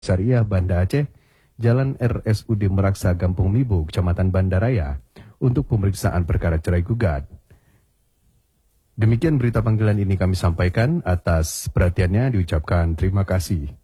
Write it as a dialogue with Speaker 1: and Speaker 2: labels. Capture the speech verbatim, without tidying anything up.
Speaker 1: Syariah Banda Aceh, Jalan R S U D Meraksa Gampung Mibo, Kecamatan Bandaraya, untuk pemeriksaan perkara cerai gugat. Demikian berita panggilan ini kami sampaikan, atas perhatiannya diucapkan terima kasih.